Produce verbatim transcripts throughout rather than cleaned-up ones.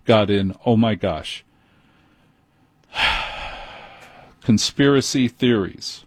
got in. Oh my gosh. Conspiracy theories.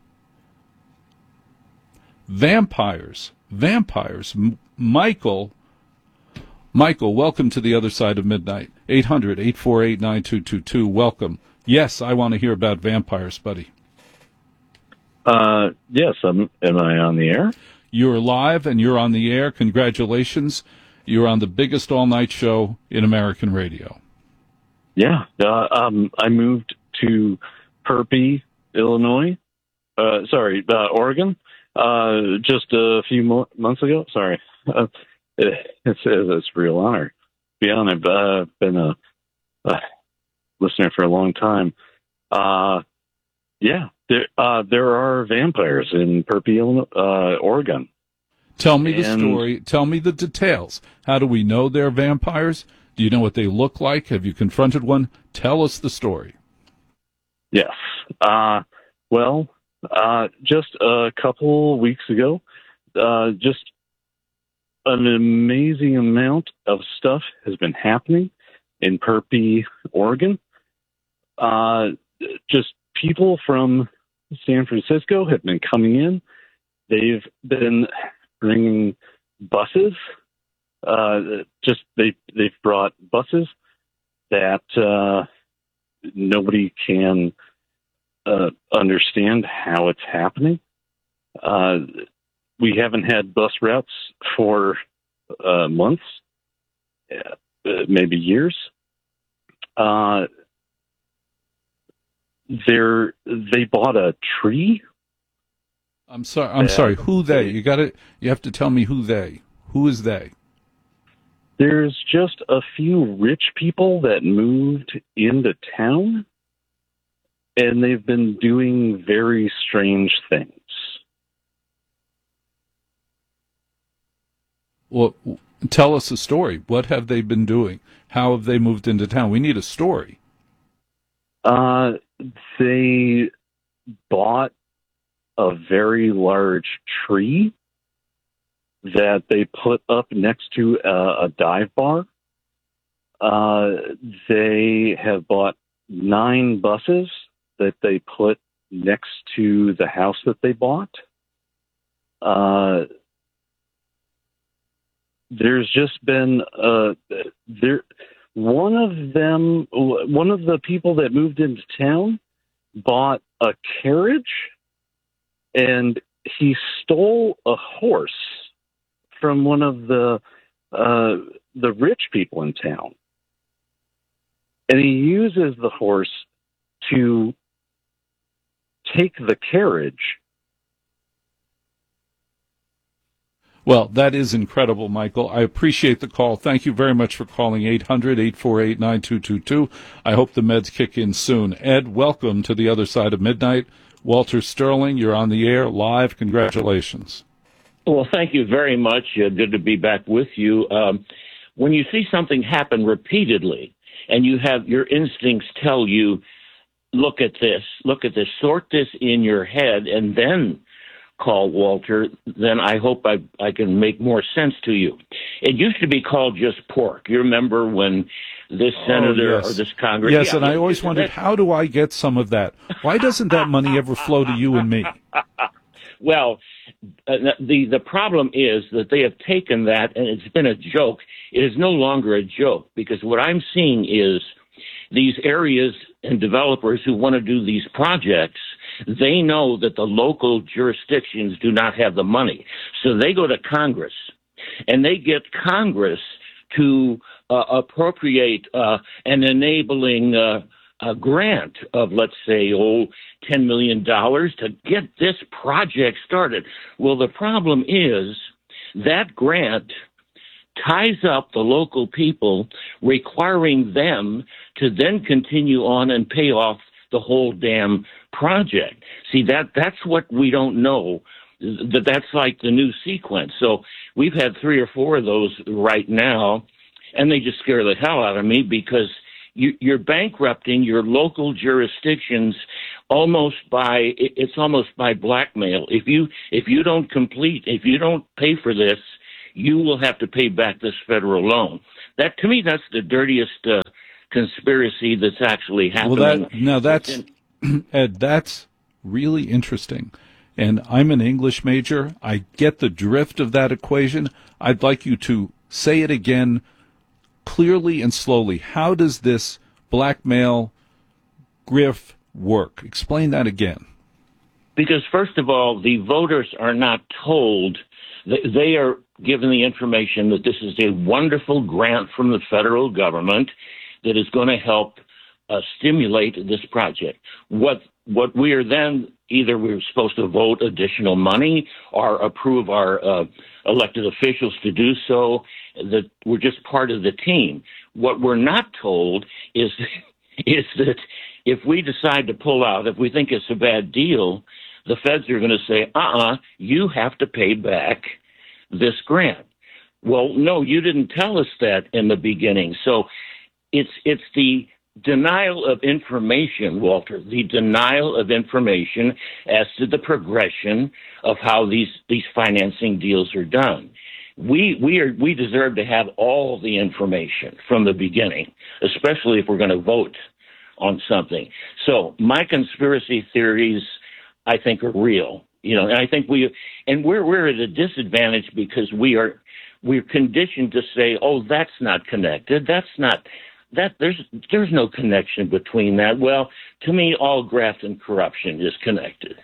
Vampires. Vampires. M- Michael. Michael, welcome to the other side of midnight. eight hundred, eight four eight, nine two two two. Welcome. Yes, I want to hear about vampires, buddy. Uh, yes, I'm, am I on the air? You're live and you're on the air. Congratulations. You're on the biggest all-night show in American radio. Yeah. Uh, um, I moved to Perpy, Illinois. Uh, sorry, uh, Oregon. Uh, just a few mo- months ago. Sorry. Uh, it, it's, it's a real honor to be on. I've uh, been a, a listener for a long time. Uh, yeah. There, uh, there are vampires in Perpy, uh, Oregon. Tell me the and, story. Tell me the details. How do we know they're vampires? Do you know what they look like? Have you confronted one? Tell us the story. Yes. Uh, well, uh, just a couple weeks ago, uh, just an amazing amount of stuff has been happening in Perpy, Oregon. Uh, just people from San Francisco have been coming in. They've been bringing buses. Uh, just they they've brought buses that uh, nobody can uh, understand how it's happening. Uh, we haven't had bus routes for uh, months, uh, maybe years. Uh, They're, they bought a tree. I'm sorry. I'm sorry. Who they? You got to. You have to tell me who they. Who is they? There's just a few rich people that moved into town, and they've been doing very strange things. Well, tell us a story. What have they been doing? How have they moved into town? We need a story. Uh, they bought a very large tree that they put up next to a, a dive bar. Uh, they have bought nine buses that they put next to the house that they bought. Uh, there's just been uh, there. One of them, one of the people that moved into town bought a carriage, and he stole a horse from one of the uh, the rich people in town. And he uses the horse to take the carriage. Well, that is incredible, Michael. I appreciate the call. Thank you very much for calling eight hundred, eight four eight, nine two two two. I hope the meds kick in soon. Ed, welcome to the other side of midnight. Walter Sterling, you're on the air live. Congratulations. Well, thank you very much. Uh, good to be back with you. Um, when you see something happen repeatedly and you have your instincts tell you, look at this, look at this, sort this in your head, and then call Walter, then I hope I, I can make more sense to you. It used to be called just pork. You remember when this senator oh, yes. or this congress... Yes, yeah, and I always wondered, how do I get some of that? Why doesn't that money ever flow to you and me? Well, uh, the, the problem is that they have taken that, and it's been a joke. It is no longer a joke, because what I'm seeing is these areas and developers who want to do these projects, they know that the local jurisdictions do not have the money. So they go to Congress, and they get Congress to uh, appropriate uh, an enabling uh, a grant of, let's say, oh, ten million dollars to get this project started. Well, the problem is that grant ties up the local people, requiring them to then continue on and pay off the whole damn project. See, that that's what we don't know. That that's like the new sequence. So we've had three or four of those right now, and they just scare the hell out of me, because you, you're bankrupting your local jurisdictions almost by it's almost by blackmail. If you if you don't complete, if you don't pay for this, you will have to pay back this federal loan. That, to me, that's the dirtiest uh, conspiracy that's actually happening. Well, that, now that's, within- Ed, that's really interesting. And I'm an English major. I get the drift of that equation. I'd like you to say it again clearly and slowly. How does this blackmail grift work? Explain that again. Because, first of all, the voters are not told, they are given the information that this is a wonderful grant from the federal government that is going to help uh, stimulate this project. What what we are then, either we're supposed to vote additional money or approve our uh, elected officials to do so, that we're just part of the team. What we're not told is, is that if we decide to pull out, if we think it's a bad deal, the feds are going to say, uh-uh, you have to pay back this grant. Well, no, you didn't tell us that in the beginning. So it's it's the denial of information, Walter, the denial of information as to the progression of how these, these financing deals are done. We we are we deserve to have all the information from the beginning, especially if we're going to vote on something. So my conspiracy theories, I think, are real. You know, and I think we and we're we're at a disadvantage because we are we're conditioned to say, oh, that's not connected. That's not that there's there's no connection between that. Well, to me, all graft and corruption is connected.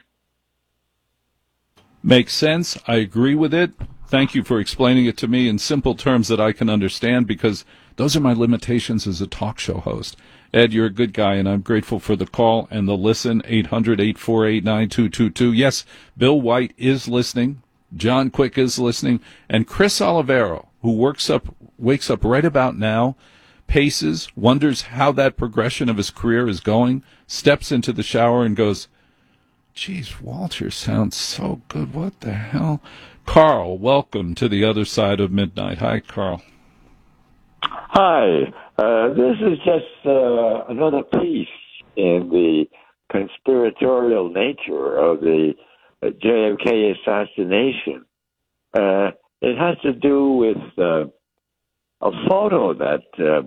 Makes sense. I agree with it. Thank you for explaining it to me in simple terms that I can understand, because those are my limitations as a talk show host. Ed, you're a good guy, and I'm grateful for the call and the listen. eight hundred, eight four eight, nine two two two. Yes, Bill White is listening. John Quick is listening. And Chris Olivero, who works up, wakes up right about now, paces, wonders how that progression of his career is going, steps into the shower and goes, geez, Walter sounds so good. What the hell? Carl, welcome to the other side of midnight. Hi, Carl. Hi. Uh, this is just uh, another piece in the conspiratorial nature of the uh, J F K assassination. Uh, it has to do with uh, a photo that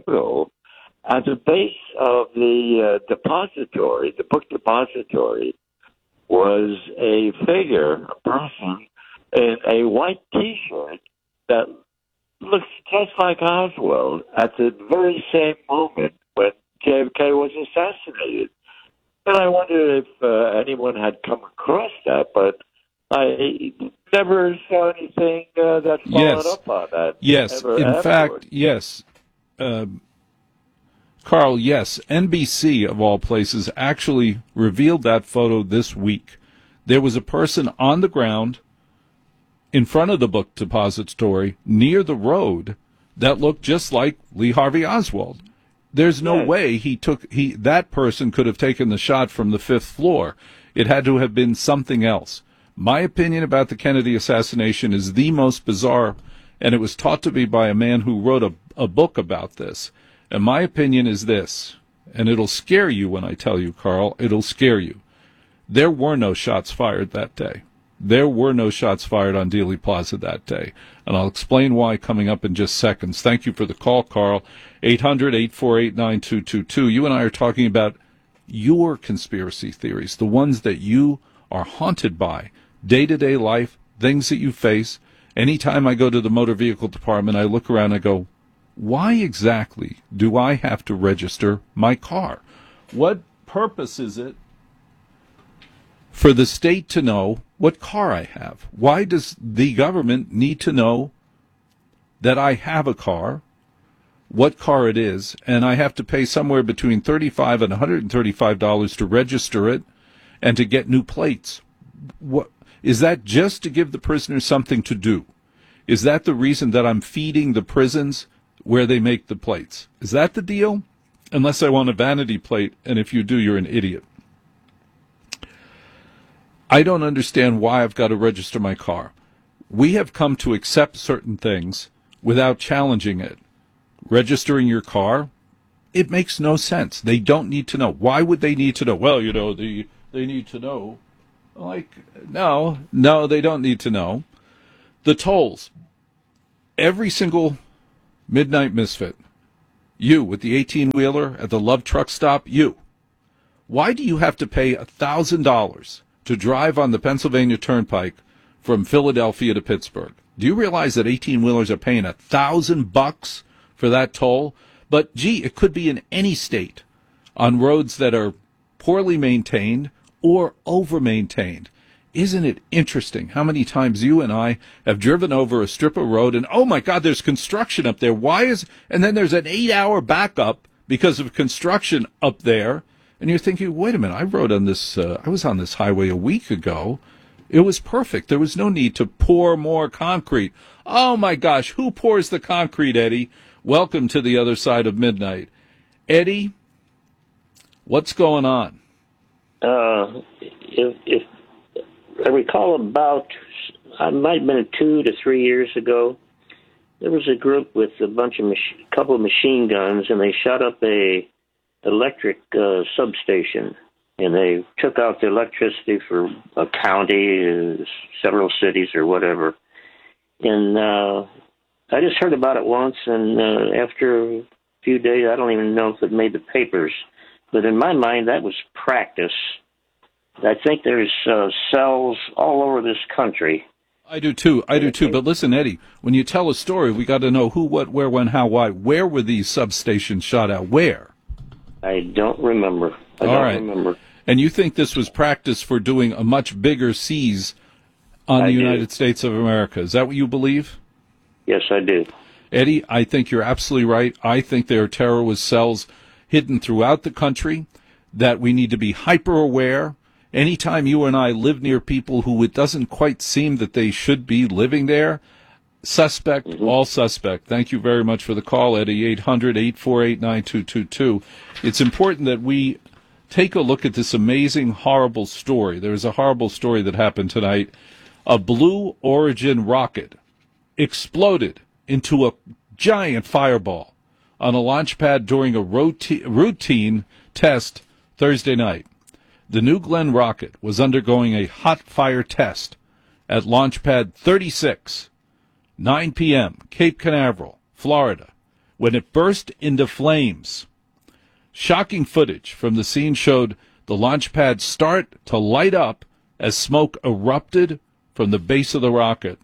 uh, at the base of the uh, depository, the book depository, was a figure, a person, in a white T-shirt that looks just like Oswald at the very same moment when J F K was assassinated. And I wonder if uh, anyone had come across that, but I never saw anything uh, that followed Yes. up on that. Yes, ever in afterward. fact, yes. Um, Carl, yes, N B C, of all places, actually revealed that photo this week. There was a person on the ground in front of the book depository near the road that looked just like Lee Harvey Oswald. There's no Yes. way he took he that person could have taken the shot from the fifth floor. It had to have been something else. My opinion about the Kennedy assassination is the most bizarre, and it was taught to me by a man who wrote a, a book about this. And my opinion is this, and it'll scare you when I tell you, Carl, it'll scare you. There were no shots fired that day. There were no shots fired on Dealey Plaza that day. And I'll explain why coming up in just seconds. Thank you for the call, Carl. eight hundred, eight four eight, nine two two two. You and I are talking about your conspiracy theories, the ones that you are haunted by, day-to-day life, things that you face. Anytime I go to the motor vehicle department, I look around and I go, why exactly do I have to register my car? What purpose is it for the state to know what car I have? Why does the government need to know that I have a car, what car it is, and I have to pay somewhere between thirty-five dollars and one hundred thirty-five dollars to register it and to get new plates? What, is that just to give the prisoners something to do? Is that the reason that I'm feeding the prisons where they make the plates? Is that the deal? Unless I want a vanity plate, and if you do, you're an idiot. I don't understand why I've got to register my car. We have come to accept certain things without challenging it. Registering your car, it makes no sense. They don't need to know. Why would they need to know? Well, you know, the, they need to know. Like, no, no, they don't need to know. The tolls. Every single Midnight Misfit, You with the eighteen-wheeler at the Love Truck Stop, you. Why do you have to pay one thousand dollars to drive on the Pennsylvania Turnpike from Philadelphia to Pittsburgh? Do you realize that eighteen-wheelers are paying one thousand bucks for that toll? But, gee, it could be in any state on roads that are poorly maintained or over-maintained. Isn't it interesting how many times you and I have driven over a strip of road and, oh, my God, there's construction up there. Why is – and then there's an eight-hour backup because of construction up there. And you're thinking, wait a minute, I rode on this uh, – I was on this highway a week ago. It was perfect. There was no need to pour more concrete. Oh, my gosh, who pours the concrete, Eddie? Welcome to the other side of midnight. Eddie, what's going on? Uh, if, if I recall about, I might have been two to three years ago, there was a group with a bunch of, mach- couple of machine guns, and they shot up a electric uh, substation, and they took out the electricity for a county, uh, several cities or whatever. And uh, I just heard about it once, and uh, after a few days, I don't even know if it made the papers. But in my mind, that was practice. I think there's uh, cells all over this country. I do too. I do too. But listen, Eddie, when you tell a story, we got to know who, what, where, when, how, why. Where were these substations shot out? Where? I don't remember. I all don't right. remember. And you think this was practice for doing a much bigger siege on I the do. United States of America? Is that what you believe? Yes, I do. Eddie, I think you're absolutely right. I think there are terrorist cells hidden throughout the country that we need to be hyper aware. Anytime you and I live near people who it doesn't quite seem that they should be living there, suspect, mm-hmm. all suspect. Thank you very much for the call, Eddie, eight hundred, eight four eight, nine two two two. It's important that we take a look at this amazing, horrible story. There was a horrible story that happened tonight. A Blue Origin rocket exploded into a giant fireball on a launch pad during a roti- routine test Thursday night. The New Glenn rocket was undergoing a hot fire test at Launch Pad thirty-six, nine p.m., Cape Canaveral, Florida, when it burst into flames. Shocking footage from the scene showed the launch pad start to light up as smoke erupted from the base of the rocket.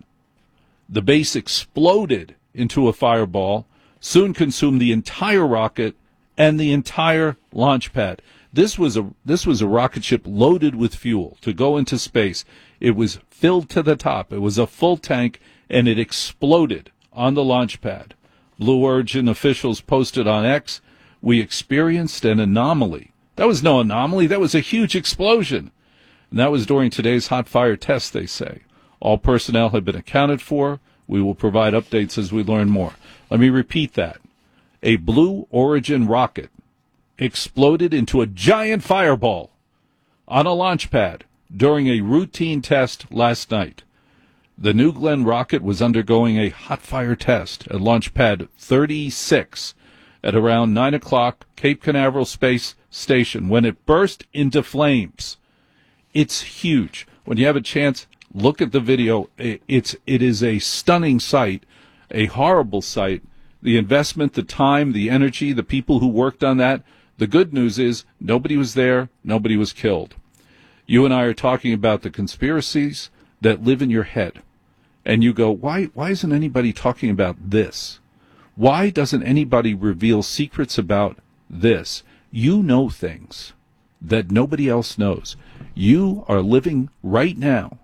The base exploded into a fireball, soon consumed the entire rocket and the entire launch pad. This was a this was a rocket ship loaded with fuel to go into space. It was filled to the top. It was a full tank, and it exploded on the launch pad. Blue Origin officials posted on X, "We experienced an anomaly." That was no anomaly. That was a huge explosion. And that was during today's hot fire test, they say. All personnel have been accounted for. We will provide updates as we learn more. Let me repeat that. A Blue Origin rocket exploded into a giant fireball on a launch pad during a routine test last night. The New Glenn rocket was undergoing a hot fire test at Launch Pad thirty-six at around nine o'clock Cape Canaveral Space Station when it burst into flames. It's huge. When you have a chance, look at the video. It's, it is a stunning sight, a horrible sight. The investment, the time, the energy, the people who worked on that. The good news is nobody was there, nobody was killed. You and I are talking about the conspiracies that live in your head. And you go, why, why isn't anybody talking about this? Why doesn't anybody reveal secrets about this? You know things that nobody else knows. You are living right now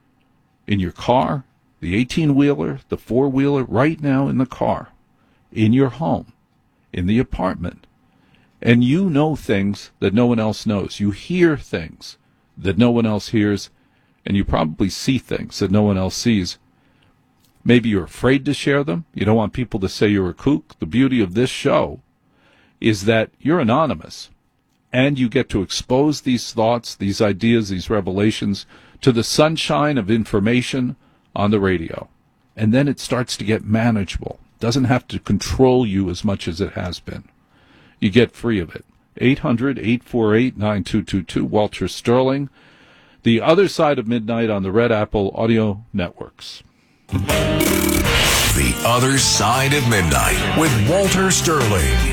in your car, the eighteen-wheeler, the four-wheeler, right now in the car, in your home, in the apartment. And you know things that no one else knows. You hear things that no one else hears, and you probably see things that no one else sees. Maybe you're afraid to share them. You don't want people to say you're a kook. The beauty of this show is that you're anonymous, and you get to expose these thoughts, these ideas, these revelations to the sunshine of information on the radio. And then it starts to get manageable. It doesn't have to control you as much as it has been. You get free of it. eight hundred, eight four eight, nine two two two, Walter Sterling. The Other Side of Midnight on the Red Apple Audio Networks. The Other Side of Midnight with Walter Sterling.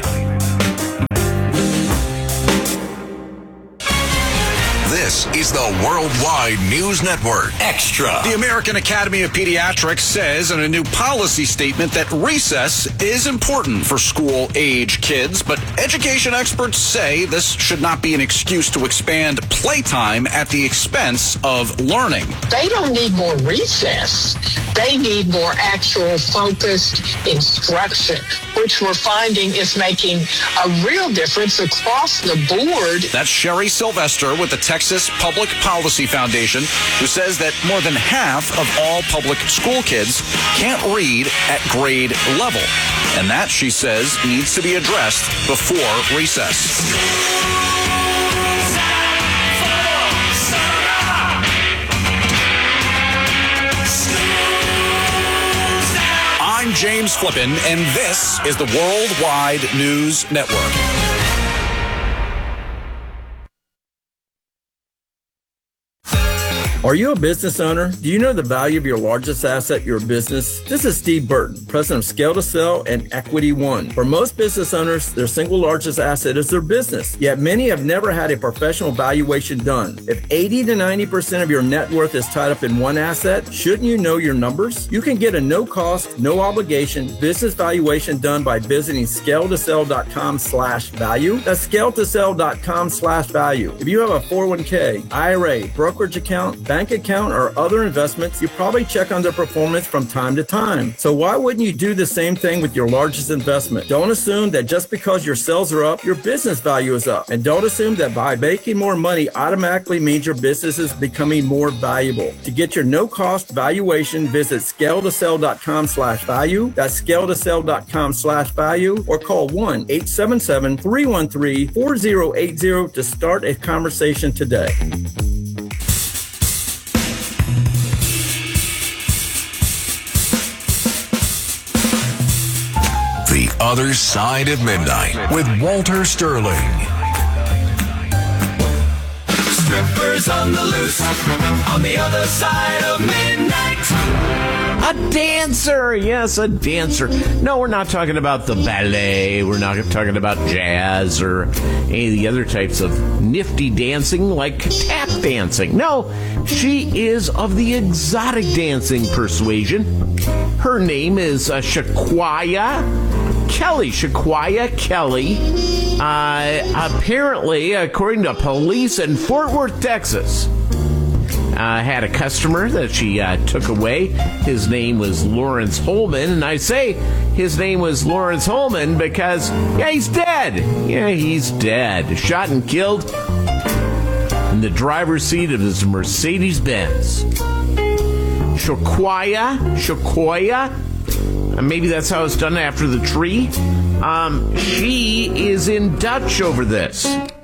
This is the Worldwide News Network Extra. The American Academy of Pediatrics says in a new policy statement that recess is important for school-age kids, but education experts say this should not be an excuse to expand playtime at the expense of learning. They don't need more recess. They need more actual focused instruction, which we're finding is making a real difference across the board. That's Sherry Sylvester with the Texas Public Policy Foundation, who says that more than half of all public school kids can't read at grade level. And that, she says, needs to be addressed before recess. I'm James Flippin, and this is the Worldwide News Network. Are you a business owner? Do you know the value of your largest asset, your business? This is Steve Burton, president of Scale to Sell and Equity One. For most business owners, their single largest asset is their business. Yet many have never had a professional valuation done. If eighty to ninety percent of your net worth is tied up in one asset, shouldn't you know your numbers? You can get a no-cost, no-obligation business valuation done by visiting scale to sell dot com slash value. That's scale to sell dot com slash value. If you have a four oh one k, I R A, brokerage account, bank account, or other investments, you probably check on their performance from time to time. So why wouldn't you do the same thing with your largest investment? Don't assume that just because your sales are up, your business value is up. And don't assume that by making more money automatically means your business is becoming more valuable. To get your no-cost valuation, visit scale to sell dot com slash value. That's scale to sell dot com slash value, or call one eight seven seven, three one three, four oh eight oh to start a conversation today. The Other Side of Midnight with Walter Sterling. Strippers on the loose, on the other side of midnight. A dancer, yes, a dancer. No, we're not talking about the ballet. We're not talking about jazz or any of the other types of nifty dancing like tap dancing. No, she is of the exotic dancing persuasion. Her name is uh, Shaquaya Kelly. Shaquaya Kelly. Uh, apparently, according to police in Fort Worth, Texas, uh, had a customer that she uh, took away. His name was Lawrence Holman, and I say his name was Lawrence Holman because, yeah, he's dead. Yeah, he's dead. Shot and killed in the driver's seat of his Mercedes-Benz. Shaquaya, Shaquaya, maybe that's how it's done after the tree. Um, she is in Dutch over this.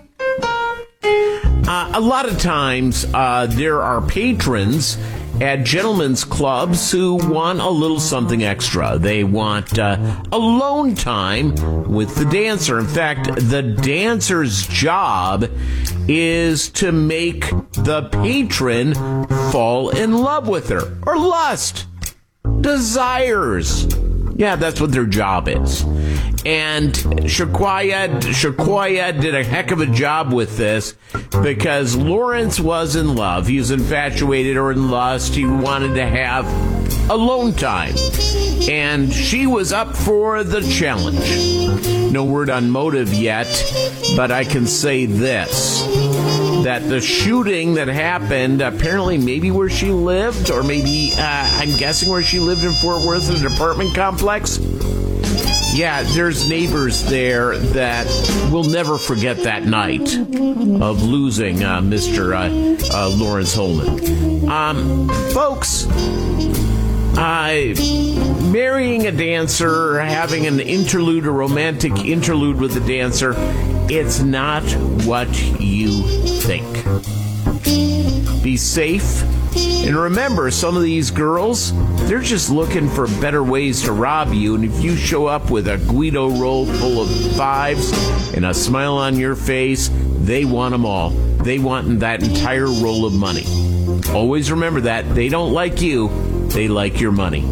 Uh, a lot of times, uh, there are patrons at gentlemen's clubs who want a little something extra. They want uh, alone time with the dancer. In fact, the dancer's job is to make the patron fall in love with her, or lust, desires. Yeah, that's what their job is. And Shaquaya, Shaquaya did a heck of a job with this because Lawrence was in love. He was infatuated or in lust. He wanted to have alone time. And she was up for the challenge. No word on motive yet, but I can say this. That the shooting that happened, apparently maybe where she lived, or maybe, uh, I'm guessing where she lived in Fort Worth in an apartment complex. Yeah, there's neighbors there that will never forget that night of losing uh, Mister Uh, uh, Lawrence Holman. Um, folks, uh, marrying a dancer, having an interlude, a romantic interlude with a dancer, it's not what you think. Be safe. And remember, some of these girls, they're just looking for better ways to rob you. And if you show up with a Guido roll full of fives and a smile on your face, they want them all. They want that entire roll of money. Always remember that. They don't like you. They like your money.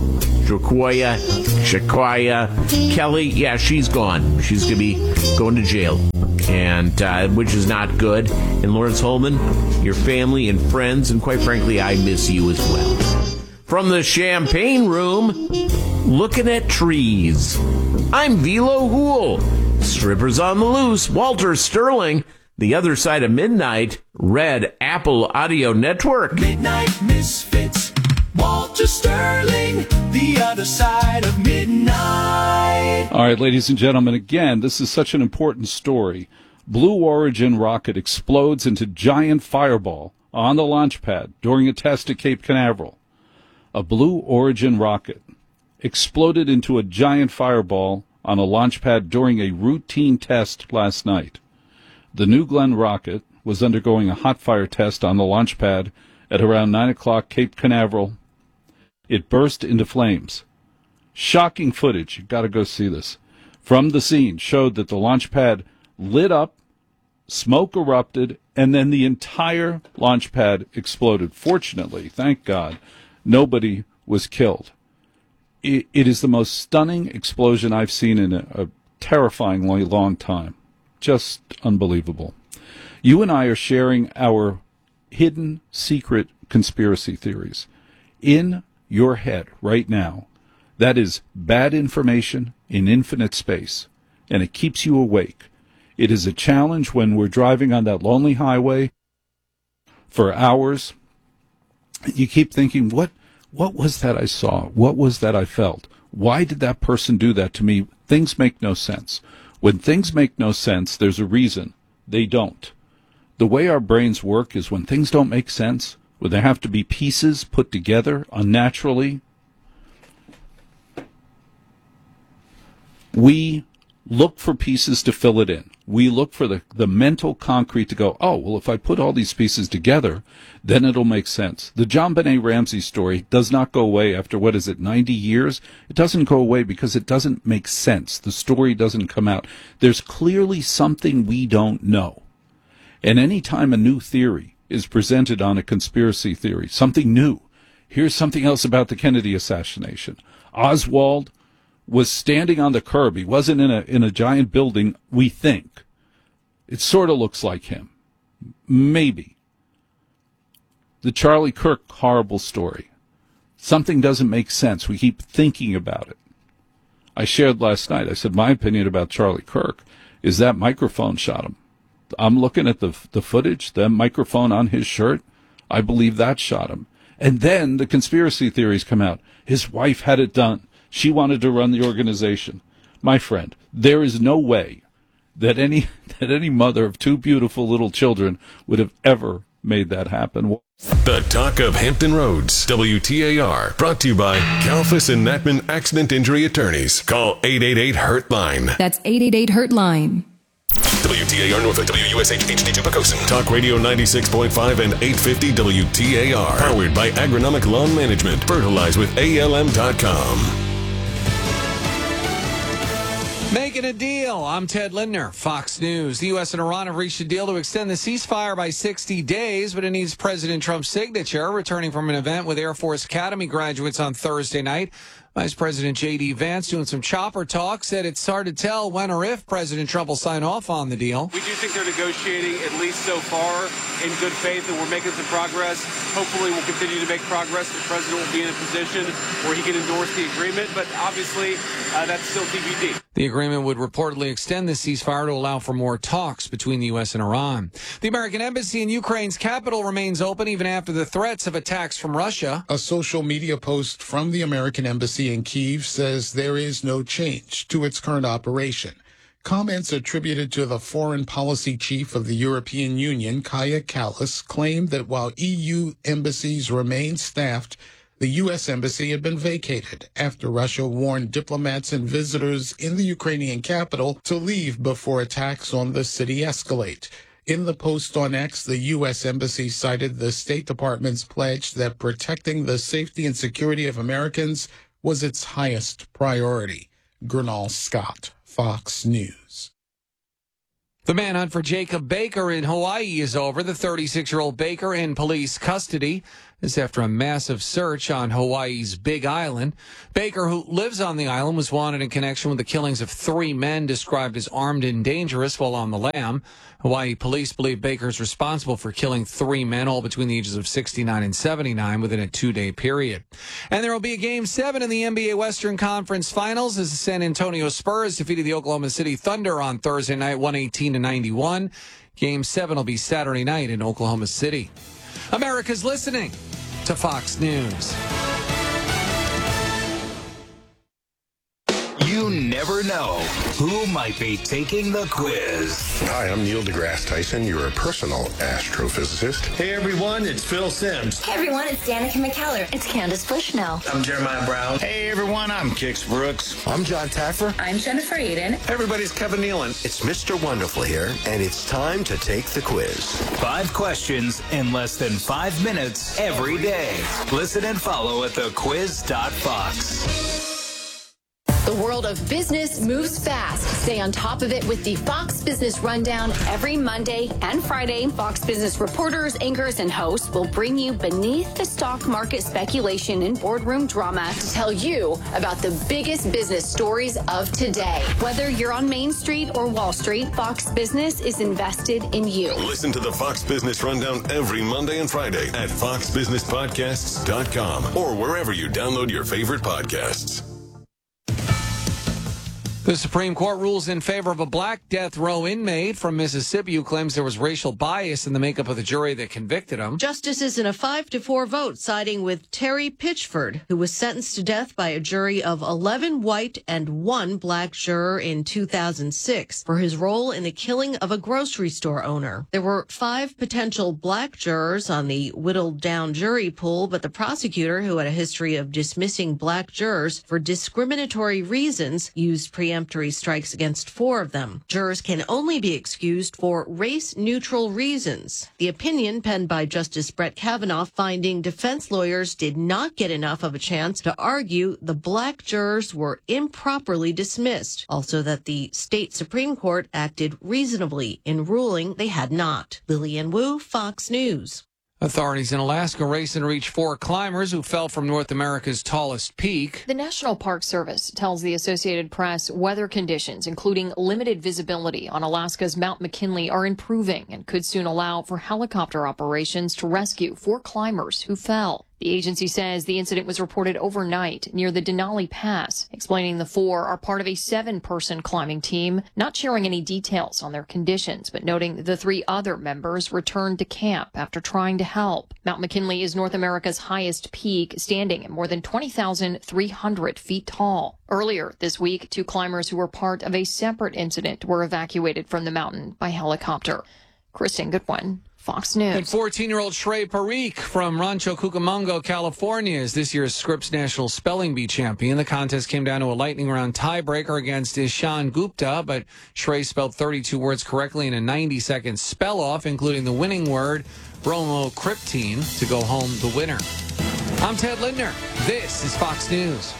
Shakoya, Shakoya, Kelly, yeah, she's gone. She's going to be going to jail, and uh, which is not good. And Lawrence Holman, your family and friends, and quite frankly, I miss you as well. From the champagne room, looking at trees, I'm Velo Hool. Strippers on the loose, Walter Sterling. The Other Side of Midnight, Red Apple Audio Network. Midnight Misfits, Walter Sterling, The Other Side of Midnight. All right, ladies and gentlemen, again, this is such an important story. Blue Origin rocket explodes into giant fireball on the launch pad during a test at Cape Canaveral. A Blue Origin rocket exploded into a giant fireball on a launch pad during a routine test last night. The New Glenn rocket was undergoing a hot fire test on the launch pad at around nine o'clock Cape Canaveral. It burst into flames. Shocking footage, you've got to go see this, from the scene showed that the launch pad lit up, smoke erupted, and then the entire launch pad exploded. Fortunately, thank God, nobody was killed. It, it is the most stunning explosion I've seen in a, a terrifyingly long time. Just unbelievable. You and I are sharing our hidden, secret conspiracy theories. In your head right now, that is bad information in infinite space, and it keeps you awake. It is a challenge when we're driving on that lonely highway for hours. You keep thinking, what, what was that I saw? What was that I felt? Why did that person do that to me? Things make no sense. When things make no sense, there's a reason. They don't. The way our brains work is when things don't make sense, when there have to be pieces put together unnaturally, we look for pieces to fill it in. We look for the, the mental concrete to go, oh, well, if I put all these pieces together, then it'll make sense. The JonBenet Ramsey story does not go away after, what is it, ninety years? It doesn't go away because it doesn't make sense. The story doesn't come out. There's clearly something we don't know. And any time a new theory is presented on a conspiracy theory, something new, here's something else about the Kennedy assassination. Oswald was standing on the curb. He wasn't in a in a giant building, we think. It sort of looks like him. Maybe. The Charlie Kirk horrible story. Something doesn't make sense. We keep thinking about it. I shared last night, I said my opinion about Charlie Kirk is that microphone shot him. I'm looking at the the footage, the microphone on his shirt. I believe that shot him. And then the conspiracy theories come out. His wife had it done. She wanted to run the organization. My friend, there is no way that any that any mother of two beautiful little children would have ever made that happen. The Talk of Hampton Roads, W T A R, brought to you by Kalfas and Natman Accident Injury Attorneys. Call eight eight eight hurt line. That's eight eight eight hurt line. W T A R Norfolk, W U S H H D two Pocosin. Talk Radio ninety-six point five and eight fifty W T A R. Powered by Agronomic Lawn Management. Fertilize with A L M dot com. Making a deal. I'm Ted Lindner, Fox News. The U S and Iran have reached a deal to extend the ceasefire by sixty days, but it needs President Trump's signature. Returning from an event with Air Force Academy graduates on Thursday night, Vice President J D. Vance, doing some chopper talk, said it's hard to tell when or if President Trump will sign off on the deal. We do think they're negotiating, at least so far, in good faith, and we're making some progress. Hopefully we'll continue to make progress. The president will be in a position where he can endorse the agreement, but obviously uh, that's still T B D. The agreement would reportedly extend the ceasefire to allow for more talks between the U S and Iran. The American embassy in Ukraine's capital remains open even after the threats of attacks from Russia. A social media post from the American embassy in Kyiv says there is no change to its current operation. Comments attributed to the foreign policy chief of the European Union, Kaja Kallas, claimed that while E U embassies remain staffed, the U S embassy had been vacated after Russia warned diplomats and visitors in the Ukrainian capital to leave before attacks on the city escalate. In the post on X, the U S embassy cited the State Department's pledge that protecting the safety and security of Americans was its highest priority. Gernal Scott, Fox News. The manhunt for Jacob Baker in Hawaii is over. The thirty-six-year-old Baker in police custody. This after a massive search on Hawaii's Big Island. Baker, who lives on the island, was wanted in connection with the killings of three men described as armed and dangerous while on the lam. Hawaii police believe Baker is responsible for killing three men, all between the ages of sixty-nine and seventy-nine, within a two-day period. And there will be a Game seven in the N B A Western Conference Finals as the San Antonio Spurs defeated the Oklahoma City Thunder on Thursday night, one eighteen to ninety-one. Game seven will be Saturday night in Oklahoma City. America's listening to Fox News. You never know who might be taking the quiz. Hi, I'm Neil deGrasse Tyson, your personal astrophysicist. Hey everyone, it's Phil Sims. Hey everyone, it's Danica McKellar. It's Candace Bushnell. I'm Jeremiah Brown. Hey everyone, I'm Kix Brooks. I'm John Taffer. I'm Jennifer Aiden. Everybody's Kevin Nealon. It's Mister Wonderful here, and it's time to take the quiz. Five questions in less than five minutes every day. Listen and follow at the quiz dot fox. The world of business moves fast. Stay on top of it with the Fox Business Rundown every Monday and Friday. Fox Business reporters, anchors, and hosts will bring you beneath the stock market speculation and boardroom drama to tell you about the biggest business stories of today. Whether you're on Main Street or Wall Street, Fox Business is invested in you. Listen to the Fox Business Rundown every Monday and Friday at fox business podcasts dot com or wherever you download your favorite podcasts. The Supreme Court rules in favor of a black death row inmate from Mississippi who claims there was racial bias in the makeup of the jury that convicted him. Justices in a five to four vote siding with Terry Pitchford, who was sentenced to death by a jury of eleven white and one black juror in two thousand six for his role in the killing of a grocery store owner. There were five potential black jurors on the whittled down jury pool, but the prosecutor, who had a history of dismissing black jurors for discriminatory reasons, used pre preemptory strikes against four of them. Jurors can only be excused for race-neutral reasons. The opinion, penned by Justice Brett Kavanaugh, finding defense lawyers did not get enough of a chance to argue the black jurors were improperly dismissed. Also that the state Supreme Court acted reasonably in ruling they had not. Lillian Wu, Fox News. Authorities in Alaska race and reach four climbers who fell from North America's tallest peak. The National Park Service tells the Associated Press weather conditions, including limited visibility on Alaska's Mount McKinley, are improving and could soon allow for helicopter operations to rescue four climbers who fell. The agency says the incident was reported overnight near the Denali Pass, explaining the four are part of a seven-person climbing team, not sharing any details on their conditions, but noting the three other members returned to camp after trying to help. Mount McKinley is North America's highest peak, standing at more than twenty thousand three hundred feet tall. Earlier this week, two climbers who were part of a separate incident were evacuated from the mountain by helicopter. Kristen Goodwin, Fox News. And fourteen-year-old Shrey Parikh from Rancho Cucamonga, California, is this year's Scripps National Spelling Bee champion. The contest came down to a lightning round tiebreaker against Ishan Gupta, but Shrey spelled thirty-two words correctly in a ninety-second spell-off, including the winning word, bromocriptine, to go home the winner. I'm Ted Lindner. This is Fox News.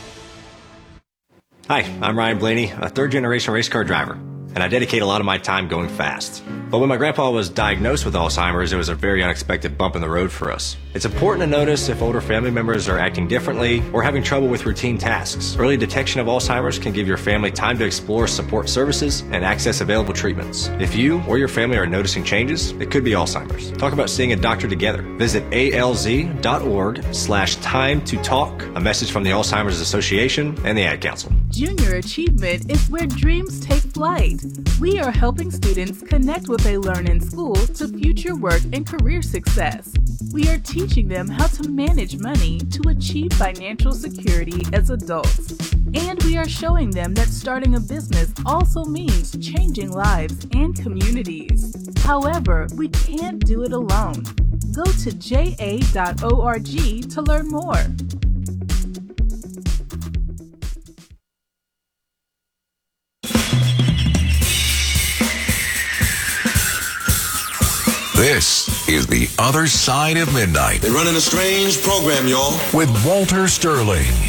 Hi, I'm Ryan Blaney, a third-generation race car driver, and I dedicate a lot of my time going fast. But when my grandpa was diagnosed with Alzheimer's, it was a very unexpected bump in the road for us. It's important to notice if older family members are acting differently or having trouble with routine tasks. Early detection of Alzheimer's can give your family time to explore support services and access available treatments. If you or your family are noticing changes, it could be Alzheimer's. Talk about seeing a doctor together. Visit alz.org slash time to talk. A message from the Alzheimer's Association and the Ad Council. Junior Achievement is where dreams take flight. We are helping students connect what they learn in school to future work and career success. We are teaching them how to manage money to achieve financial security as adults. And we are showing them that starting a business also means changing lives and communities. However, we can't do it alone. Go to j a dot org to learn more. This is The Other Side of Midnight. They're running a strange program, y'all. With Walter Sterling.